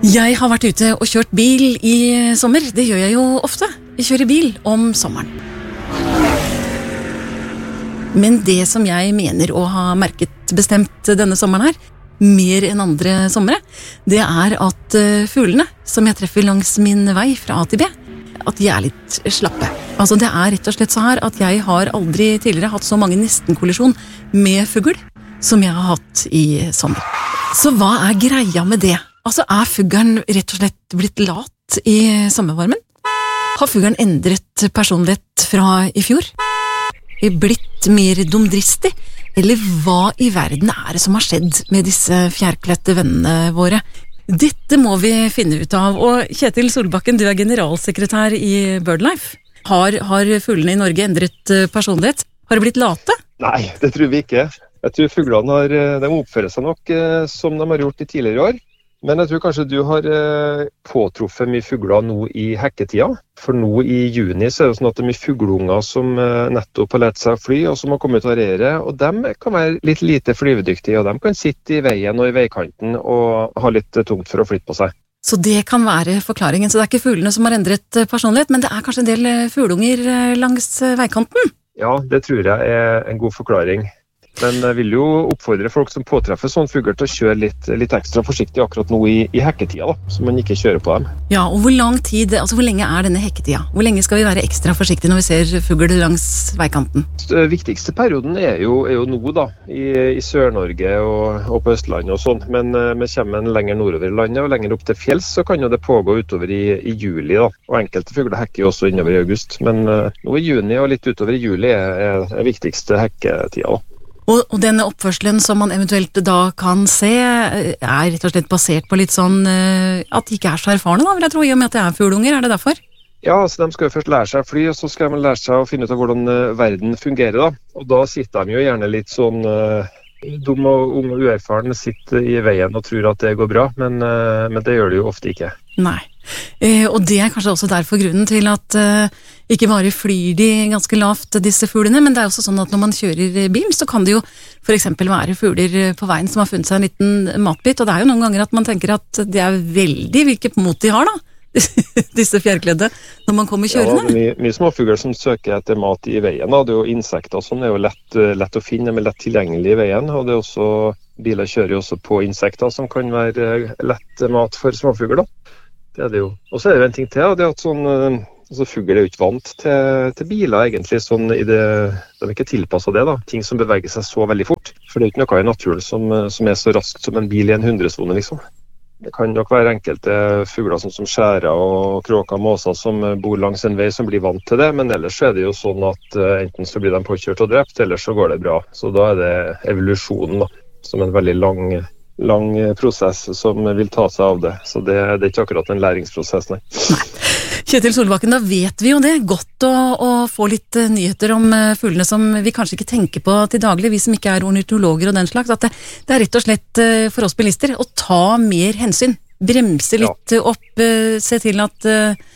Jeg har vært ute og kjørt bil i sommer. Det gjør jeg jo ofte. Jeg kjører bil om sommeren. Men det som jeg mener å ha merket bestemt denne sommeren her, mer enn andre sommere, det er at fuglene som jeg treffer langs min vei fra A til B, at de er litt slappe. Altså det er rett og slett så her at jeg har aldri tidligere hatt så mange nestenkollisjon med fugl som jeg har hatt i sommer. Så hva er greia med det? Altså er fuglen rett og slett blitt lat i sommervarmen? Har fuglen endret personlighet fra i fjor? Blitt mer dumdristig? Eller hva i verden er det som har skjedd med disse fjærklette vennene våre? Dette må vi finne ut av, og Kjetil Solbakken, du er generalsekretær i BirdLife. Har fuglene i Norge endret personlighet? Har de blitt late? Nei, det tror vi ikke. Jeg tror fuglene de oppfører seg nok som de har gjort i tidligere år. Men jeg tror kanskje du har påtruffet mye fugler nå i hekketida. For nå i juni så er det sånn at det er mye fugleunger som nettopp har lært seg å fly, og som har kommet til å rere. Og de kan være litt lite flyvedyktige, og de kan sitte i veien og i veikanten og ha litt tungt for å flytte på seg. Så det kan være forklaringen. Så det er ikke fuglene som har endret personlighet, men det er kanskje en del fugleunger langs veikanten? Ja, det tror jeg er en god forklaring. Men jeg vil jo oppfordre folk som påtreffer sånne fugler til å kjøre litt ekstra forsiktig akkurat nå i hekketida, da, så man ikke kjører på dem. Ja, og hvor lenge er denne hekketida? Hvor lenge skal vi være ekstra forsiktige når vi ser fugl langs veikanten? Den viktigste perioden er jo nå da, i Sør-Norge og på Østlandet og sånn, men vi kommer en lenger nordover i landet og lenger opp til fjells, så kan jo det pågå utover i juli da, og enkelte fugler hekker jo også innover i august, men nå i juni og litt utover i juli er viktigste hekketida da. Og denne oppførselen som man eventuelt da kan se, er rett og slett basert på litt sånn at de ikke er så erfarne da, vil jeg tro, i og med at det er fuglunger, er det derfor? Ja, så de skal jo først lære seg å fly, og så skal de lære seg å finne ut av hvordan verden fungerer da. Og da sitter de jo gjerne litt sånn dum og ung og uerfaren, sitter i veien og tror at det går bra, men det gjør det jo ofte ikke. Nei, og det er kanskje også derfor grunnen til at ikke bare flyr de ganske lavt disse fuglene, men det er også sånn at når man kjører bil, så kan det jo for eksempel være fugler på veien som har funnet seg en liten matbit, og det er jo noen ganger at man tenker at det er veldig hvilket mot de har da, disse fjærkledde, når man kommer kjørende. Ja, mye småfugler som søker etter mat i veien da, det er jo insekter og sånn, det er jo lett å finne, men lett tilgjengelig i veien, og det er også, biler kjører jo også på insekter som kan være lett mat for småfugler da. Det er det jo. Og så er det jo en ting til, og det er at sånn, altså fugler er jo ikke vant til biler egentlig, sånn de er ikke tilpasset det da, ting som beveger seg så veldig fort, for det er ikke noe i naturen som er så raskt som en bil i en 100-sone liksom. Det kan nok være enkelte fugler som skjærer og kråker og måser som bor langs en vei som blir vant til det, men ellers er det jo sånn at enten så blir de påkjørt og drept, eller så går det bra. Så da er det evolusjonen da, som en veldig lang prosess som vil ta seg av det. Så det er ikke akkurat en læringsprosess, nei. Kjetil Solbakken, da vet vi jo det. Godt å få litt nyheter om fuglene som vi kanskje ikke tenker på til daglig, vi som ikke er ornitologer og den slags, at det er rett og slett for oss bilister å ta mer hensyn. Bremse litt opp, se til at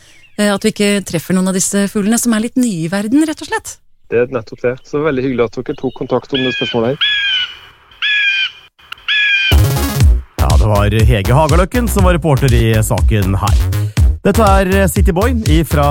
vi ikke treffer noen av disse fuglene som er litt nye i verden, rett og slett. Det er nettopp det. Så veldig hyggelig at dere tok kontakt om det spørsmålet her. Ja, det var Hege Hagaløkken som var reporter i saken her. Dette er Cityboy fra